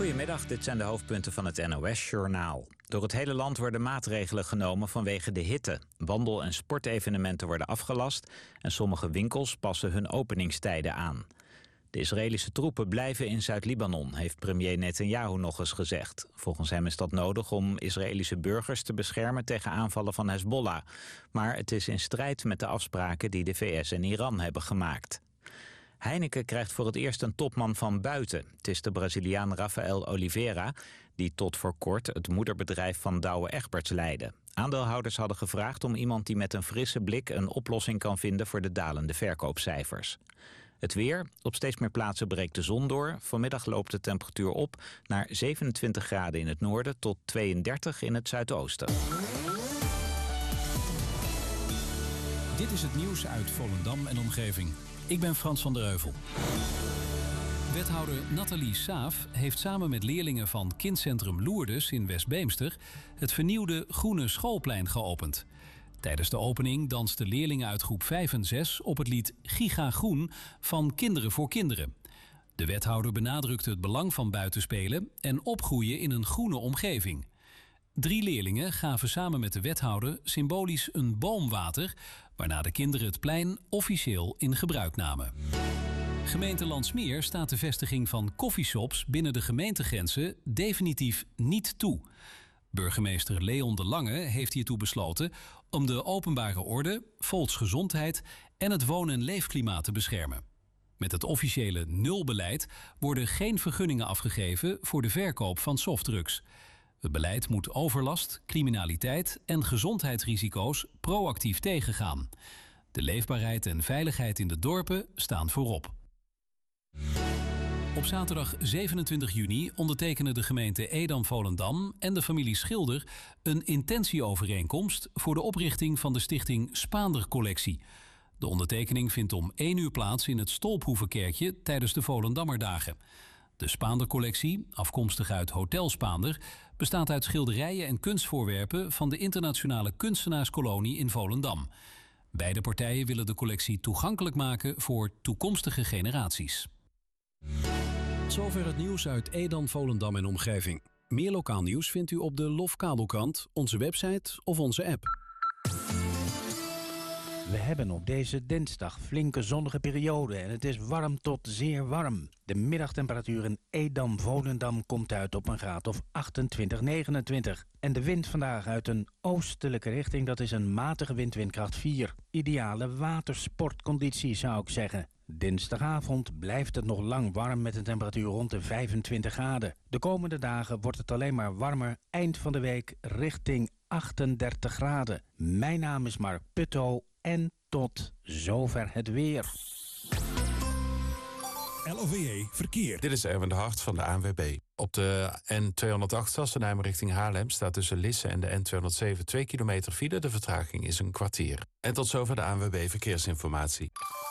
Goedemiddag, dit zijn de hoofdpunten van het NOS-journaal. Door het hele land worden maatregelen genomen vanwege de hitte. Wandel- en sportevenementen worden afgelast en sommige winkels passen hun openingstijden aan. De Israëlische troepen blijven in Zuid-Libanon, heeft premier Netanyahu nog eens gezegd. Volgens hem is dat nodig om Israëlische burgers te beschermen tegen aanvallen van Hezbollah. Maar het is in strijd met de afspraken die de VS en Iran hebben gemaakt. Heineken krijgt voor het eerst een topman van buiten. Het is de Braziliaan Rafael Oliveira, die tot voor kort het moederbedrijf van Douwe Egberts leidde. Aandeelhouders hadden gevraagd om iemand die met een frisse blik een oplossing kan vinden voor de dalende verkoopcijfers. Het weer. Op steeds meer plaatsen breekt de zon door. Vanmiddag loopt de temperatuur op naar 27 graden in het noorden tot 32 in het zuidoosten. Dit is het nieuws uit Volendam en omgeving. Ik ben Frans van der Heuvel. Wethouder Nathalie Saaf heeft samen met leerlingen van kindcentrum Lourdes in West-Beemster het vernieuwde Groene Schoolplein geopend. Tijdens de opening dansten leerlingen uit groep 5 en 6 op het lied Giga Groen van Kinderen voor Kinderen. De wethouder benadrukte het belang van buitenspelen en opgroeien in een groene omgeving. 3 leerlingen gaven samen met de wethouder symbolisch een boom water, waarna de kinderen het plein officieel in gebruik namen. Gemeente Landsmeer staat de vestiging van coffeeshops binnen de gemeentegrenzen definitief niet toe. Burgemeester Leon de Lange heeft hiertoe besloten om de openbare orde, volksgezondheid en het woon- en leefklimaat te beschermen. Met het officiële nulbeleid worden geen vergunningen afgegeven voor de verkoop van softdrugs. Het beleid moet overlast, criminaliteit en gezondheidsrisico's proactief tegengaan. De leefbaarheid en veiligheid in de dorpen staan voorop. Op zaterdag 27 juni ondertekenen de gemeente Edam-Volendam en de familie Schilder een intentieovereenkomst voor de oprichting van de stichting Spaander Collectie. De ondertekening vindt om 1 uur plaats in het Stolphoevenkerkje tijdens de Volendammerdagen. De Spaander Collectie, afkomstig uit Hotel Spaander, bestaat uit schilderijen en kunstvoorwerpen van de internationale kunstenaarskolonie in Volendam. Beide partijen willen de collectie toegankelijk maken voor toekomstige generaties. Zover het nieuws uit Edam, Volendam en omgeving. Meer lokaal nieuws vindt u op de LOF Kabelkrant, onze website of onze app. We hebben op deze dinsdag flinke zonnige periode en het is warm tot zeer warm. De middagtemperatuur in Edam-Volendam komt uit op een graad of 28, 29. En de wind vandaag uit een oostelijke richting, dat is een matige wind, windkracht 4. Ideale watersportconditie zou ik zeggen. Dinsdagavond blijft het nog lang warm met een temperatuur rond de 25 graden. De komende dagen wordt het alleen maar warmer, eind van de week richting 38 graden. Mijn naam is Mark Putto en tot zover het weer. LOVE Verkeer. Dit is Erwin de Hart van de ANWB. Op de N208 Sassenheim richting Haarlem staat tussen Lisse en de N207 2 kilometer file. De vertraging is een kwartier. En tot zover de ANWB Verkeersinformatie.